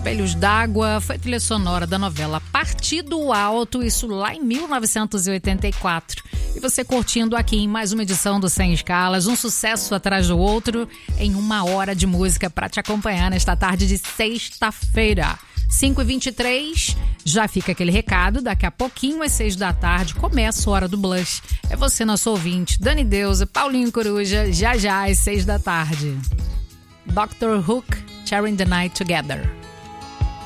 Espelhos d'Água foi trilha sonora da novela Partido Alto, isso lá em 1984. E você curtindo aqui em mais uma edição do Sem Escalas, um sucesso atrás do outro, em 1 hora de música para te acompanhar nesta tarde de sexta-feira. 5h23, já fica aquele recado, daqui a pouquinho às 6 da tarde, começa a Hora do Blush. É você, nosso ouvinte, Dani Deusa, Paulinho Coruja, já às 6 da tarde. Dr. Hook, Sharing the Night Together.